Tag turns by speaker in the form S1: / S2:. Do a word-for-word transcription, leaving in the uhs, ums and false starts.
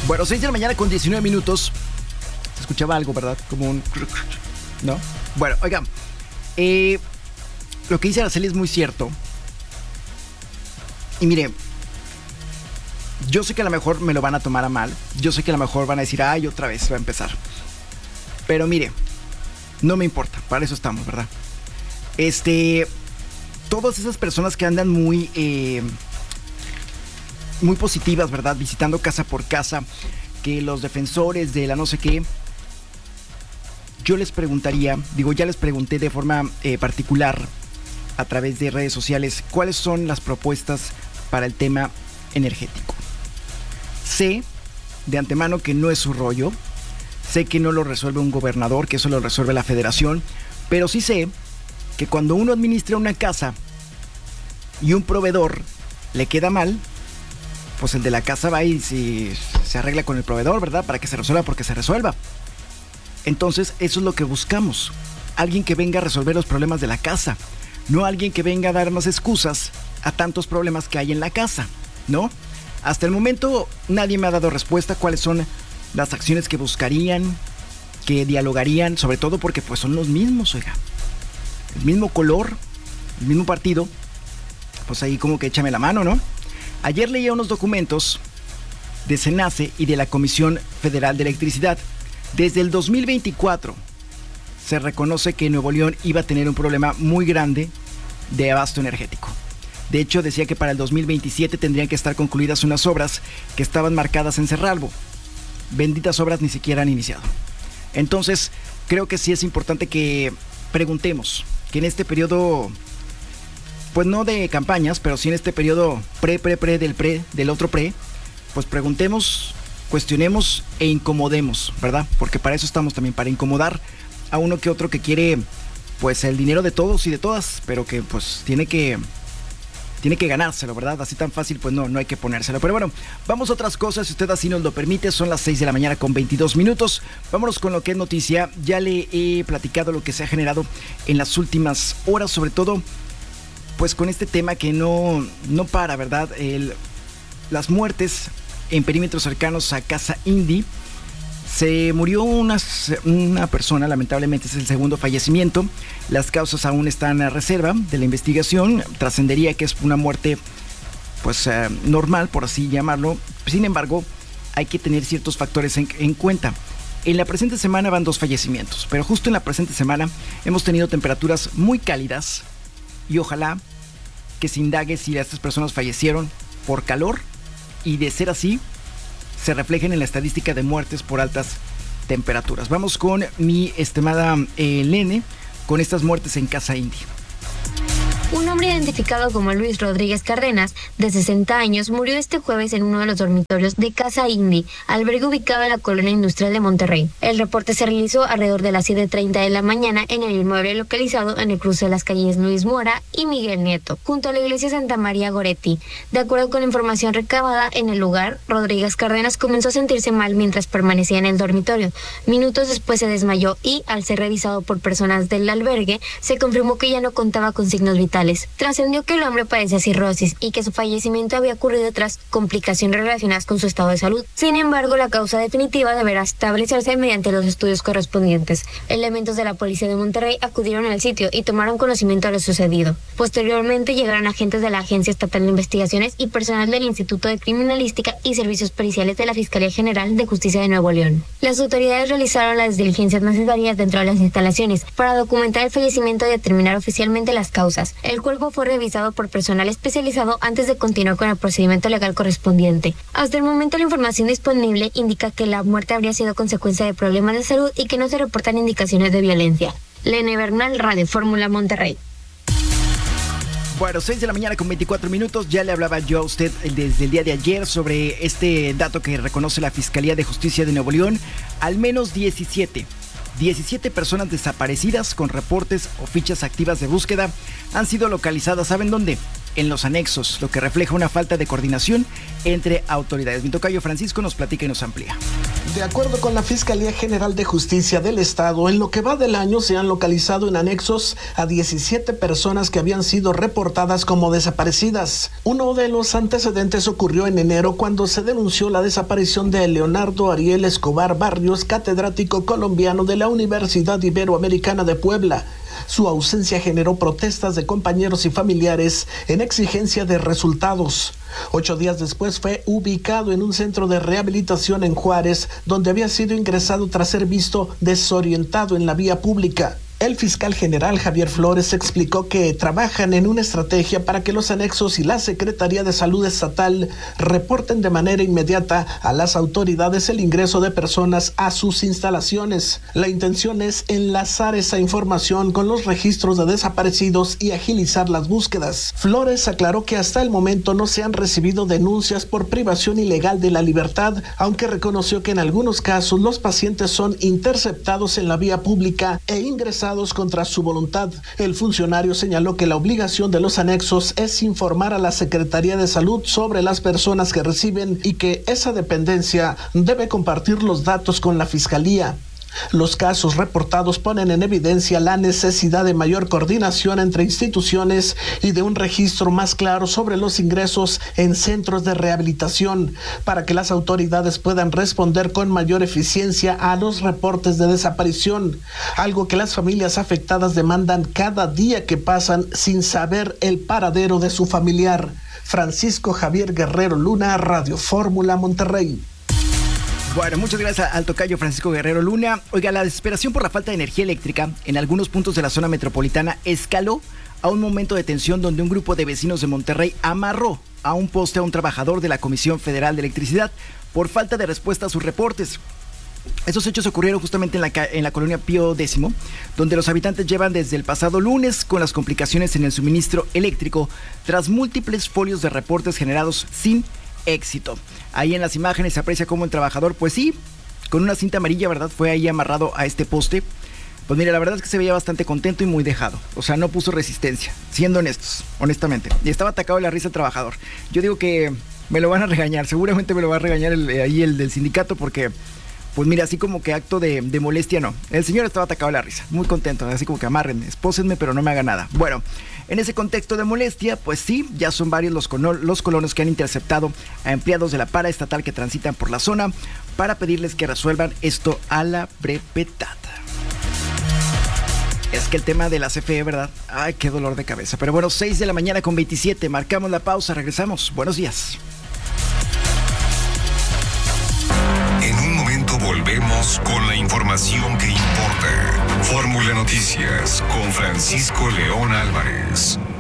S1: Bueno, seis de la mañana con diecinueve minutos. Se escuchaba algo, ¿verdad? Como un... ¿no? Bueno, oigan. Eh, lo que dice Araceli es muy cierto. Y mire, yo sé que a lo mejor me lo van a tomar a mal. Yo sé que a lo mejor van a decir, ay, otra vez va a empezar. Pero mire, no me importa. Para eso estamos, ¿verdad? Este... Todas esas personas que andan muy... Eh, muy positivas, ¿verdad? Visitando casa por casa, que los defensores de la no sé qué, yo les preguntaría, digo, ya les pregunté de forma eh, particular a través de redes sociales, cuáles son las propuestas para el tema energético. Sé de antemano que no es su rollo, sé que no lo resuelve un gobernador, que eso lo resuelve la federación, pero sí sé que cuando uno administra una casa y un proveedor le queda mal, pues el de la casa va y si se arregla con el proveedor, ¿verdad? Para que se resuelva porque se resuelva. Entonces, eso es lo que buscamos. Alguien que venga a resolver los problemas de la casa. No alguien que venga a dar más excusas a tantos problemas que hay en la casa, ¿no? Hasta el momento, nadie me ha dado respuesta cuáles son las acciones que buscarían, que dialogarían, sobre todo porque pues son los mismos, oiga. El mismo color, el mismo partido. Pues ahí como que échame la mano, ¿no? Ayer leía unos documentos de SENACE y de la Comisión Federal de Electricidad. Desde el dos mil veinticuatro se reconoce que Nuevo León iba a tener un problema muy grande de abasto energético. De hecho, decía que para el dos mil veintisiete tendrían que estar concluidas unas obras que estaban marcadas en Cerralbo. Benditas obras ni siquiera han iniciado. Entonces, creo que sí es importante que preguntemos, que en este periodo... pues no de campañas, pero sí en este periodo pre, pre, pre, del pre, del otro pre, pues preguntemos, cuestionemos e incomodemos, ¿verdad? Porque para eso estamos también, para incomodar a uno que otro que quiere, pues el dinero de todos y de todas, pero que pues tiene que, tiene que ganárselo, ¿verdad? Así tan fácil, pues no, no hay que ponérselo. Pero bueno, vamos a otras cosas, si usted así nos lo permite, son las seis de la mañana con veintidós minutos. Vámonos con lo que es noticia. Ya le he platicado lo que se ha generado en las últimas horas, sobre todo pues con este tema que no, no para, ¿verdad? El, las muertes en perímetros cercanos a Casa Indy. Se murió una, una persona, lamentablemente es el segundo fallecimiento. Las causas aún están a reserva de la investigación. Trascendería que es una muerte pues uh, normal, por así llamarlo. Sin embargo, hay que tener ciertos factores en, en cuenta. En la presente semana van dos fallecimientos, pero justo en la presente semana hemos tenido temperaturas muy cálidas. Y ojalá que se indague si estas personas fallecieron por calor y de ser así, se reflejen en la estadística de muertes por altas temperaturas. Vamos con mi estimada eh, Lene, con estas muertes en Casa Indy.
S2: Un hombre identificado como Luis Rodríguez Cárdenas, de sesenta años, murió este jueves en uno de los dormitorios de Casa Indy, albergue ubicado en la colonia industrial de Monterrey. El reporte se realizó alrededor de las siete treinta de la mañana en el inmueble localizado en el cruce de las calles Luis Mora y Miguel Nieto, junto a la iglesia Santa María Goretti. De acuerdo con la información recabada en el lugar, Rodríguez Cárdenas comenzó a sentirse mal mientras permanecía en el dormitorio. Minutos después se desmayó y, al ser revisado por personas del albergue, se confirmó que ya no contaba con signos vitales. Trascendió que el hombre padecía cirrosis y que su fallecimiento había ocurrido tras complicaciones relacionadas con su estado de salud. Sin embargo, la causa definitiva deberá establecerse mediante los estudios correspondientes. Elementos de la policía de Monterrey acudieron al sitio y tomaron conocimiento de lo sucedido. Posteriormente llegaron agentes de la Agencia Estatal de Investigaciones y personal del Instituto de Criminalística y Servicios Periciales de la Fiscalía General de Justicia de Nuevo León. Las autoridades realizaron las diligencias necesarias dentro de las instalaciones para documentar el fallecimiento y determinar oficialmente las causas. El cuerpo fue revisado por personal especializado antes de continuar con el procedimiento legal correspondiente. Hasta el momento, la información disponible indica que la muerte habría sido consecuencia de problemas de salud y que no se reportan indicaciones de violencia. Lene Bernal, Radio Fórmula Monterrey.
S1: Bueno, seis de la mañana con veinticuatro minutos. Ya le hablaba yo a usted desde el día de ayer sobre este dato que reconoce la Fiscalía de Justicia de Nuevo León. Al menos diecisiete personas desaparecidas con reportes o fichas activas de búsqueda han sido localizadas. ¿Saben dónde? En los anexos, lo que refleja una falta de coordinación entre autoridades. Mi tocayo Francisco nos platica y nos amplía.
S3: De acuerdo con la Fiscalía General de Justicia del Estado, en lo que va del año se han localizado en anexos a diecisiete personas que habían sido reportadas como desaparecidas. Uno de los antecedentes ocurrió en enero cuando se denunció la desaparición de Leonardo Ariel Escobar Barrios, catedrático colombiano de la Universidad Iberoamericana de Puebla. Su ausencia generó protestas de compañeros y familiares en exigencia de resultados. Ocho días después fue ubicado en un centro de rehabilitación en Juárez, donde había sido ingresado tras ser visto desorientado en la vía pública. El fiscal general Javier Flores explicó que trabajan en una estrategia para que los anexos y la Secretaría de Salud Estatal reporten de manera inmediata a las autoridades el ingreso de personas a sus instalaciones. La intención es enlazar esa información con los registros de desaparecidos y agilizar las búsquedas. Flores aclaró que hasta el momento no se han recibido denuncias por privación ilegal de la libertad, aunque reconoció que en algunos casos los pacientes son interceptados en la vía pública e ingresados contra su voluntad. El funcionario señaló que la obligación de los anexos es informar a la Secretaría de Salud sobre las personas que reciben y que esa dependencia debe compartir los datos con la Fiscalía. Los casos reportados ponen en evidencia la necesidad de mayor coordinación entre instituciones y de un registro más claro sobre los ingresos en centros de rehabilitación para que las autoridades puedan responder con mayor eficiencia a los reportes de desaparición, algo que las familias afectadas demandan cada día que pasan sin saber el paradero de su familiar. Francisco Javier Guerrero Luna, Radio Fórmula, Monterrey.
S1: Bueno, muchas gracias al tocayo Francisco Guerrero Luna. Oiga, la desesperación por la falta de energía eléctrica en algunos puntos de la zona metropolitana escaló a un momento de tensión donde un grupo de vecinos de Monterrey amarró a un poste a un trabajador de la Comisión Federal de Electricidad por falta de respuesta a sus reportes. Estos hechos ocurrieron justamente en la, en la colonia Pío X, donde los habitantes llevan desde el pasado lunes con las complicaciones en el suministro eléctrico tras múltiples folios de reportes generados sin éxito. Ahí en las imágenes se aprecia cómo el trabajador, pues sí, con una cinta amarilla, ¿verdad?, fue ahí amarrado a este poste. Pues mira, la verdad es que se veía bastante contento y muy dejado. O sea, no puso resistencia, siendo honestos, honestamente. Y estaba atacado de la risa el trabajador. Yo digo que me lo van a regañar, seguramente me lo va a regañar el, ahí el del sindicato porque... Pues mira, así como que acto de, de molestia, no. El señor estaba atacado de la risa, muy contento, así como que amárrenme, espósenme, pero no me haga nada. Bueno, en ese contexto de molestia, pues sí, ya son varios los, los colonos que han interceptado a empleados de la paraestatal que transitan por la zona para pedirles que resuelvan esto a la brevedad. Es que el tema de la C F E, ¿verdad? Ay, qué dolor de cabeza. Pero bueno, seis de la mañana con veintisiete, marcamos la pausa, regresamos. Buenos días.
S4: Volvemos con la información que importa. Fórmula Noticias con Francisco León Álvarez.